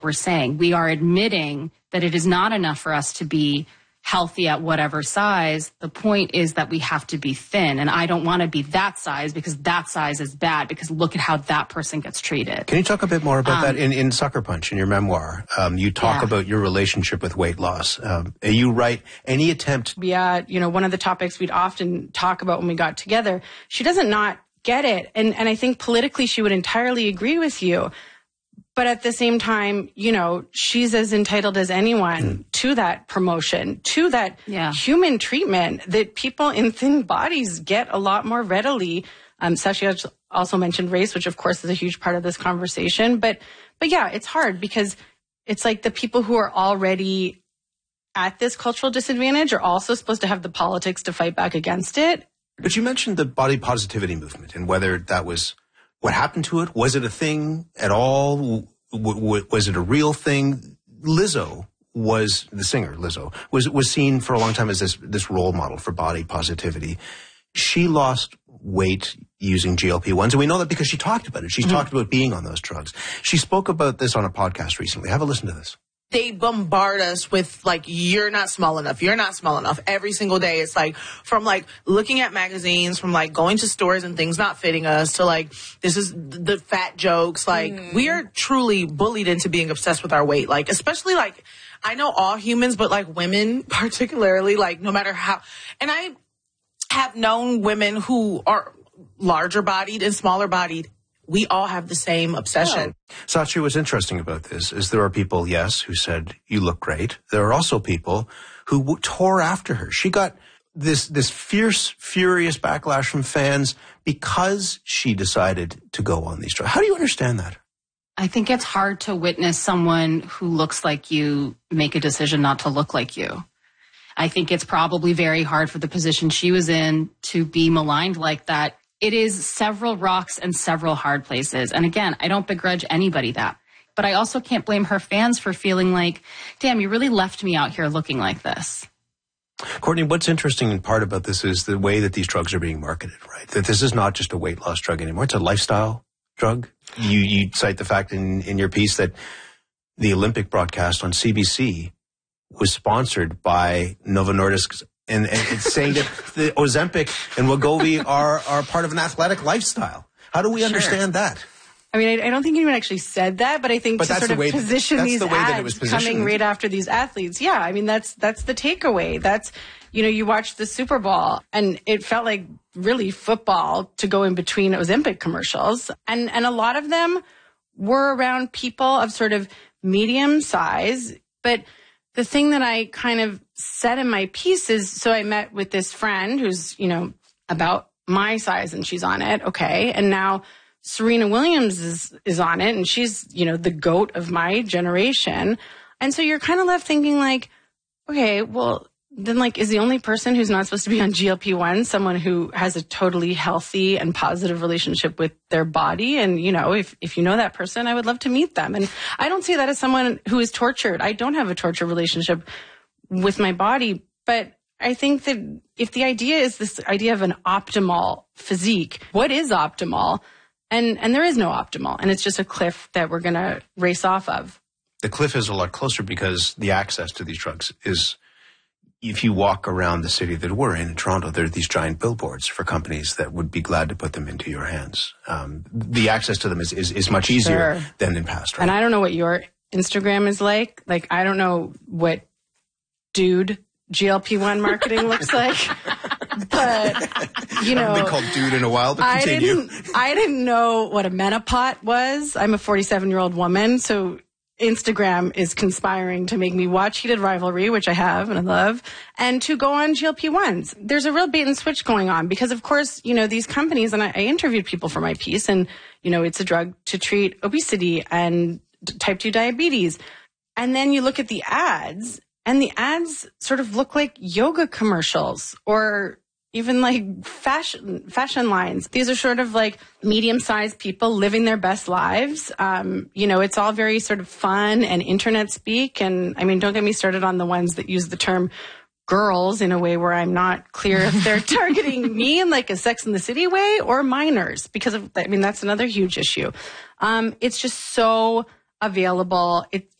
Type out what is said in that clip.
we're saying. We are admitting that it is not enough for us to be healthy at whatever size. The point is that we have to be thin. And I don't want to be that size because that size is bad, because look at how that person gets treated. Can you talk a bit more about that? In Sucker Punch, in your memoir, you talk about your relationship with weight loss. You write, any attempt... Yeah, one of the topics we'd often talk about when we got together, she doesn't not get it. And I think politically she would entirely agree with you. But at the same time, she's as entitled as anyone to that promotion, to that human treatment that people in thin bodies get a lot more readily. Sashi also mentioned race, which of course is a huge part of this conversation. But yeah, it's hard because it's like the people who are already at this cultural disadvantage are also supposed to have the politics to fight back against it. But you mentioned the body positivity movement and whether that was... What happened to it? Was it a thing at all? Was it a real thing? Lizzo was, the singer Lizzo, was seen for a long time as this role model for body positivity. She lost weight using GLP-1s, and we know that because she talked about it. She talked about being on those drugs. She spoke about this on a podcast recently. Have a listen to this. They bombard us with, like, you're not small enough. You're not small enough. Every single day. It's like, from, like, looking at magazines, from, like, going to stores and things not fitting us to, like, this is the fat jokes. Like, we are truly bullied into being obsessed with our weight. Like, especially, like, I know all humans, but, like, women particularly, like, no matter how. And I have known women who are larger bodied and smaller bodied. We all have the same obsession. Oh. Sachi, what's interesting about this is there are people, yes, who said, you look great. There are also people who tore after her. She got this fierce, furious backlash from fans because she decided to go on these drugs. How do you understand that? I think it's hard to witness someone who looks like you make a decision not to look like you. I think it's probably very hard for the position she was in to be maligned like that. It is several rocks and several hard places. And again, I don't begrudge anybody that. But I also can't blame her fans for feeling like, damn, you really left me out here looking like this. Courtney, what's interesting in part about this is the way that these drugs are being marketed, right? That this is not just a weight loss drug anymore. It's a lifestyle drug. You cite the fact in your piece that the Olympic broadcast on CBC was sponsored by Novo Nordisk. And it's saying that the Ozempic and Wegovy are part of an athletic lifestyle. How do we understand that? I mean, I don't think anyone actually said that, but I think to sort of position these ads coming right after these athletes. Yeah, I mean, that's the takeaway. That's, you watch the Super Bowl and it felt like really football to go in between Ozempic commercials. And a lot of them were around people of sort of medium size. But the thing that I kind of said in my piece is, so I met with this friend who's, about my size and she's on it. Okay. And now Serena Williams is on it and she's, the GOAT of my generation. And so you're kind of left thinking like, okay, well, then like, is the only person who's not supposed to be on GLP-1 someone who has a totally healthy and positive relationship with their body? And, if you know that person, I would love to meet them. And I don't see that as someone who is tortured. I don't have a tortured relationship with my body. But I think that if the idea is this idea of an optimal physique, what is optimal? And there is no optimal. And it's just a cliff that we're going to race off of. The cliff is a lot closer because the access to these drugs is... If you walk around the city that we're in Toronto, there are these giant billboards for companies that would be glad to put them into your hands. The access to them is much easier than in past, right? And I don't know what your Instagram is like. Like, I don't know what dude GLP-1 marketing looks like. But, I haven't been called dude in a while, but continue. I didn't know what a menopot was. I'm a 47-year-old woman, so... Instagram is conspiring to make me watch Heated Rivalry, which I have and I love, and to go on GLP-1s. There's a real bait and switch going on because, of course, these companies, and I interviewed people for my piece, and, it's a drug to treat obesity and type 2 diabetes. And then you look at the ads, and the ads sort of look like yoga commercials or even like fashion lines. These are sort of like medium-sized people living their best lives. It's all very sort of fun and internet speak. And I mean, don't get me started on the ones that use the term girls in a way where I'm not clear if they're targeting me in like a Sex and the City way or minors, because that's another huge issue. It's just so available.